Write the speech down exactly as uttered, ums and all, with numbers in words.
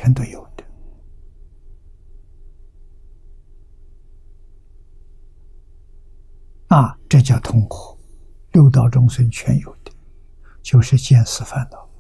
全都有的。啊，这叫通活，六道众生全有的，就是见思烦恼。